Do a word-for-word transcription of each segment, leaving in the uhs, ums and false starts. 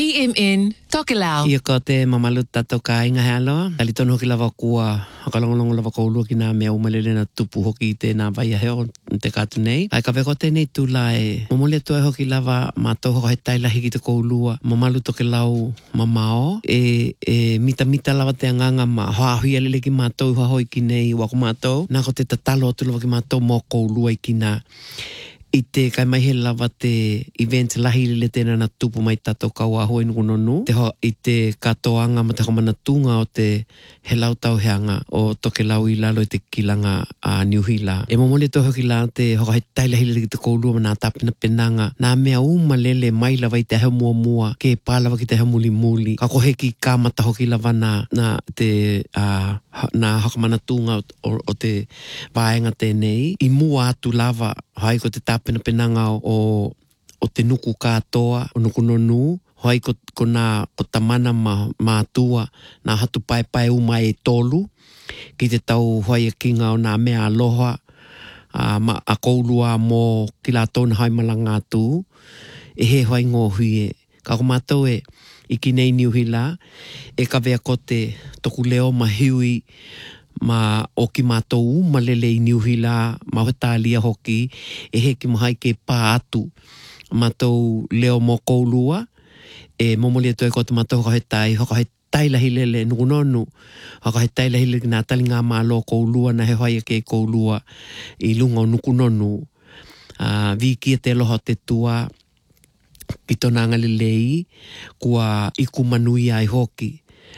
P M N Tokelau. Ia ko te mamalu tato ka inga halo. Tali tono hoki lava kua. Hakalongolongo lava kaulua ki nā mea umalele na tupu hoki te nā vai aheo te kātu nei. Ai ka weko te nei tula e. Mamole toa hoki lava mātou hoka he tailahi ki te kaulua. Mamalu toke lau mamao. E, e mita mita lava te anganga ma hoa hui alele ki mātou hoa hoi ki nei wako mātou. Nā ko te tatalo atu lava ki mātou mō kaulua i ki nā. I te kai mai he lava te event lahi lele tēnā na tupu mai tato kaua hoi nukunonu. Te ho i te katoanga ma te homana tunga o te he lau tau heanga o toke lau i lalo i te kilanga a New Hila. E momole to hoki la te hoka he tailahi lele ki te koulua ma nā tāpina penanga. Nā mea uma lele mai lava i te heo mua mua ke pālava ki te heo muli muli. Ka kohe ki kāmata hoki lava na, na te uh, nā hokamana tunga o, o te vaenga tēnei. I mua atu lava hai ko te tāpina penanga o, o te nuku kātoa, o nuku nonu. Hai ko, ko nā ko tamana ma, mātua, nā hatu pai pai uma e tolu. Ki te tau hoi a kinga o nā mea aloha, a, ma, a koulua mō ki la tōna hai malanga atu. E he hoi ngō hui e. Ka ko mātou e, i ki nei New Hila, e ka vea ko te toku leo ma hiui, ma o ki mātou ma lele i New Hila, ma hotālia hoki, e he ki mahai ke pā atu. Mātou leo mō koulua, e momoli atu e ko te mātou hoka he tai, hoka he tailahi lele nukunonu, hoka he tailahi lele nā talinga mā lo koulua, na he hoia ke koulua i lunga o nukunonu. Uh, Viki e te loho te tua, ki tōna ngalelei, kua iku manuia ai hoki.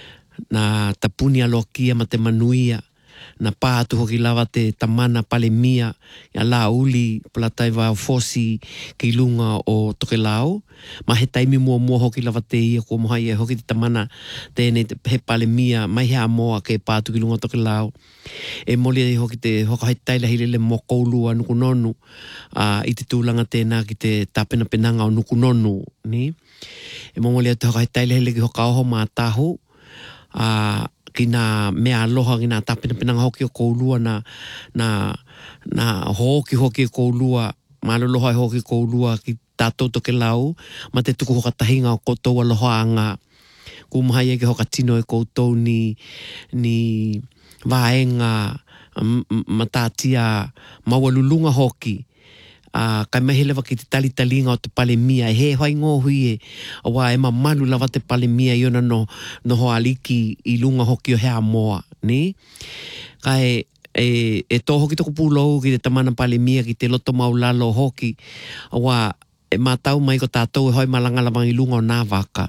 Na tapuni alokia ma te manuia, na pātu hoki lava te tamana pale mia, ia la uli palatai wao fosi ki lunga o toke lau. Ma he taimi mua mua hoki lava te ia kua mohai e hoki te tamana tēnei te he pale mia, mai hea moa ke pātu ki lunga o toke lau. E moli e hoki te hoka he tailahi lele mo koulua nukunonu, uh, i te tūlanga tēnā ki te tāpena penanga o nukunonu, ni? E moli e te hoka he tailahi lele ki hoka oho mā tahu, Uh, ki nā mea aloha ki nā tāpina pinanga hoki o koulua na, na, na hoki hoki o koulua, maloloha i hoki o koulua ki tātou toke lau, ma te tuku hoka tahinga o koutou aloha anga. Kumahai e ki hoka tino e koutou ni, ni vaenga, matātia, mawalulunga hoki. Uh, kai mahi lewa ki te tali talinga o te pale mia, e he hoi ngō hui e, awa e ma malu lawa te pale mia i ona no, no hoa liki i lunga hoki o hea moa, ni? Kai e, e tō hoki toko pūlou ki te tamana pale mia ki te loto maulalo hoki, awa e mātau mai ko tātou e hoi malanga lawa i lunga o nā waka.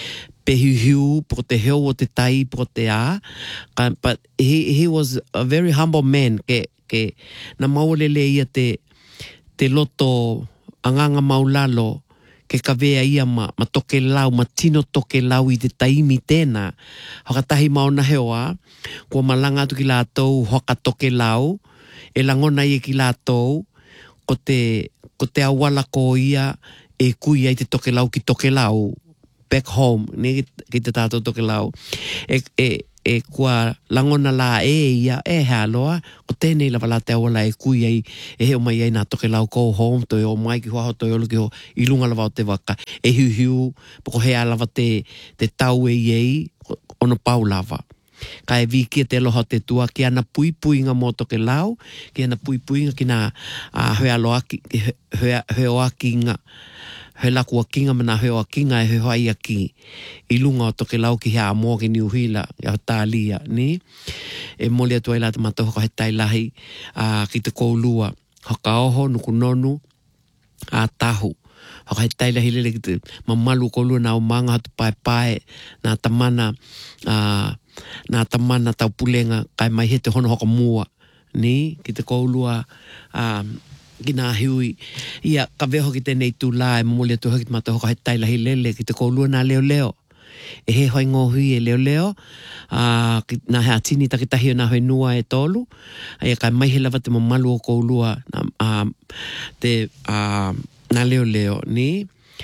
Pehiu po te heo o te tai po te a, but he, he was a very humble man, ke, ke na maolele ia te te loto anganga maulalo ke kawea ia ma, ma toke lau, ma tino toke lau i te taimi tēnā. Hoka tahi maona heoa, kua malanga atu ki lātou hoka toke lau, e langona ia ki lātou, ko te, ko te awala ko ia e kui ai te toke lau ki toke lau, back home, ne ki te tātou toke lau. E, e, e kua langona la e ia e haloa, o tēnei lava la te awala e kui ai, e heo mai ai nā toke lau go home, toi o mai ki hoa toi olu ki ho i lunga lava o te waka, e hiu hiu, poko hea lava te, te tau e iei, ono pau lava. Ka e viki e te loha te tua, ki ana pui pui nga mō toke lau, ki ana pui pui nga ki nā uh, hea loaki, hea, hea aki nga, he lakua kinga mana heo a kinga e heo ai aki i lunga o toke lau ki hea mō ki New Hila, i tālia, ni? E moli atu ai la te mata hoka he tailahi uh, ki te koulua, hoka oho, nuku nonu, a tahu. Hoka he tailahi lele ki te mamalu koulua nā umanga hatu pai pai, nā tamana, uh, nā tamana tau pulenga, kai mai he te hono hoka mua, ni? Ki te koulua, um, ki nā hui, ia ka veho ki tēnei tū la e mamoli atu hoki te mata hoka he tailahi lele ki te koulua nā leo leo. E he hoi ngō hui e leo leo, uh, ki, nā hea tini takitahi o nā hoi nua e tolu, ia kai mai he lava te mamalu o koulua nā, uh, te, uh, nā leo leo, ni?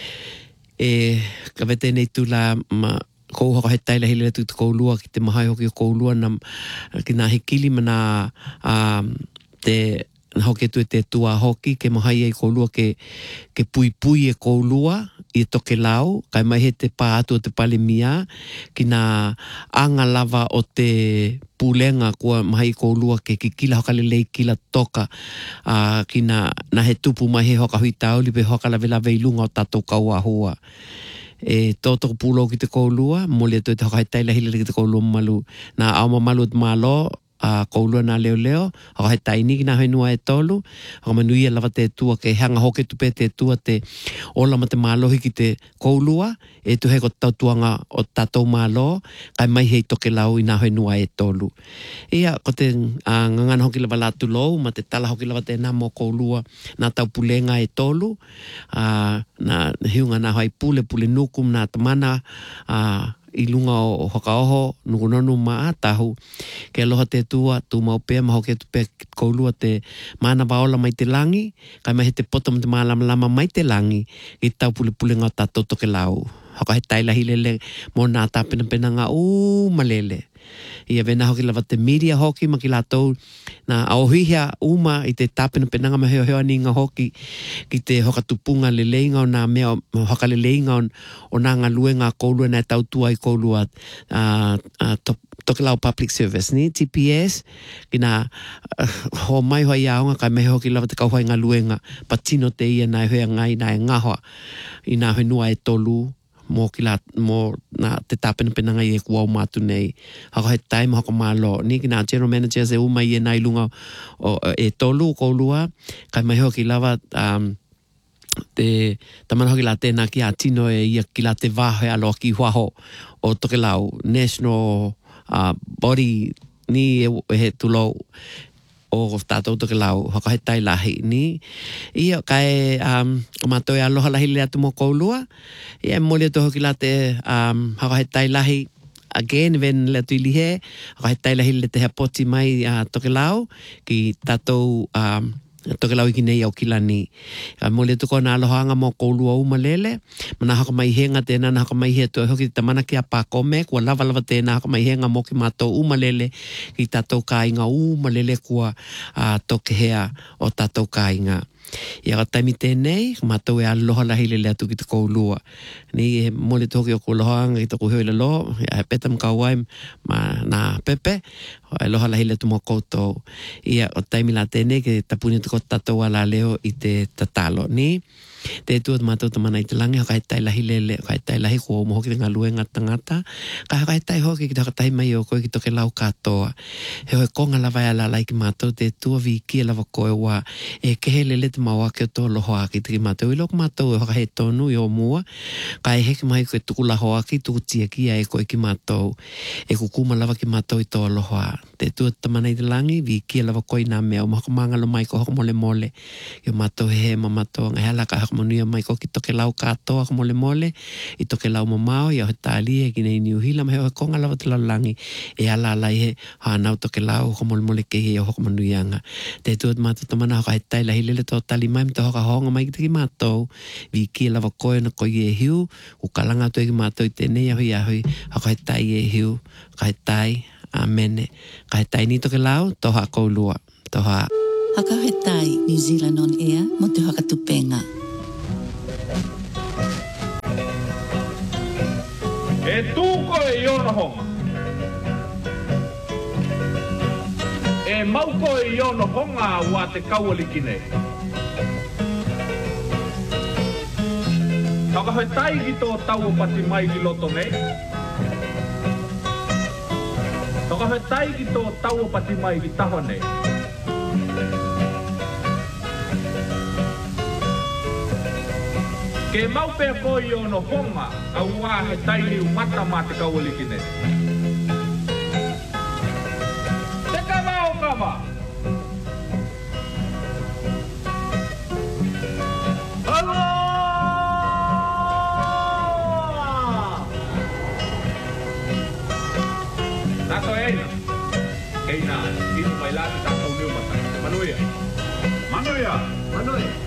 E ka ve tēnei tū la ma kou hoka he tailahi lele tu te koulua ki te mahai hoki o koulua na, ki nā hikili ma nā uh, te hoke tu e te tua hoki, ke mahai e koulua ke, ke pui pui e koulua, i toke lau, kai mai he te pā atu o te palemia, ki nā anga lava o te pulenga kua mahi kou lua ke ki kila hoka lelei kila toka, uh, ki nā, nā he tupu mai he hoka hui tauli pe hoka lawe lawe ilunga o tatou kaua hua. E tōtoko pūlo ki te kou lua, mole atu e te hoka he taila hile ki te kou lua malu, nā auma malu at mālo, a uh, koulua nā leo leo, haka he taini ki nā whenua e tolu, haka manuia lava te tua ke hanga hoke tupe te tua te ola ma te mālohi ki te koulua, e tu he ko tautuanga o tātou mālo, kai mai hei toke lau i nā whenua e tolu. Ia, ko te uh, ngangana hoki lava lātu lou, ma te tala hoki lava te nā mō koulua, nā tau pulenga e tolu, uh, nā hiunga nā hai pule, pule nukum, nā tamana, uh, i lunga o whakaoho, nukunonu maa tahu, ke aloha te tua, tu maupea, maho ke tupe koulua te mana waola mai te langi, kai mai he te poto mo te maa lama lama mai te langi, i tau pule pule ngā tātou toke lau. Haka he taila hilele, mō nā tā pena pena ngā uu malele. Ia vena hoki lava te media hoki, ma ki lātou nā aohihia uma i te tāpena penanga ma heo heo ni ngā hoki ki te hoka tupunga le leinga o nā mea hoka le leinga o, o nā ngā lue ngā koulua nā tautua i koulua uh, uh, to, toke lau public service ni, T P S, ki nā uh, ho mai hoa i aonga kai mehe hoki lava te kauhai ngā luenga patino te ia nā hea ngai nā e ngahoa i nā whenua e tolu mō ki la, mō nā te tāpena penanga i e kuau mātu nei. Haka he taima haka mālo. Ni ki nā general managers e uma i e nai lunga o, e tolu o koulua. Kai mai hoki lava um, te tamana hoki la tēnā ki a tino e ia ki la te wahe alo ki huaho o toke lau national uh, body ni e, e he tulo o tātou toke lau, haka he tai lahi ni. Ia kai um, o mātou e aloha lahi le atu mō koulua. Ia mole atu hoki la te um, haka he tai lahi again, ven le atu ilihe, haka he tai lahi le te hea poti mai uh, toke lau, ki tātou um, toke lau iki nei au kilani. Ka mole tu kona alohaanga mō koulua umalele, mana haka mai henga tēnā, na haka mai hea tu e hoki tamana ki a pākome, kua lava lava tēnā haka mai henga mō ki mātou umalele, ki tātou kāinga umalele kua uh, toke hea o tātou kāinga. Ia ka taimi tēnei, mātou e aloha lahi le atu ki te koulua. Ni e mole tu hoki o kulohaanga ki te kuheo i le lo, ia he peta mkawai ma nā pepe, e loha lahi le tu mō koutou. Ia o taimi la tēnei ke tapuni tu ko tātou ala leo i te tatalo. Ni, te tu mātou tamana i te langi, haka he tai lahi lele, haka he tai lahi kua umo hoki te ngā luenga tangata, ka haka he tai hoki ki te haka tai mai o koe ki toke lau katoa. Heo e konga lava e ala lai ki mātou, te tua vi kia lava koe wā, e kehe lele te maua ke o tō loho aki te ki mātou. I loko mātou e haka he tonu i o mua, ka e heki mai koe tuku laho aki, tuku tia kia e koe ki mātou, e kukuma lava ki mātou i tō loho a. Te tua tamana i te langi, vi kia lava koe nā mea, o mahaka mangalo mai ko haka mole mole, i o mātou he he ma mātou, ngai hala ka haka manuia mai ko ki toke lau katoa haka mole mole, i toke lau mamao, i au he tāli e ki nei niu hila, ma heo he konga lava te lau langi, e ala ala i he hānau toke lau haka mole mole ke he o haka manuianga. Te tua mātou tamana haka he taila hilele tō tali mai, mta haka honga mai ki te ki mātou, vi kia lava koe na koe e hiu, u kalanga tu e ki mātou i tēnei ahui ahui, haka he tai e hiu, haka he tai, amene, ka he tai ni toke lau, toha koulua, toha. Haka he tai, New Zealand on air, mo te haka tupenga. E tūko e iona honga. E mauko e iona honga wa te kaualiki nei. Haka he tai ki tō tau pati mai ki loto nei. Haka he tai ki tō tau pati mai ki taho nei. Ke maupe ko i ono honga, a ua he taini umata ma te kaualiki nei. Te kawa o kawa! Aloha! Tato eina. Eina, inu mai lati tato niu mata. Manuia. Manuia! Manuia!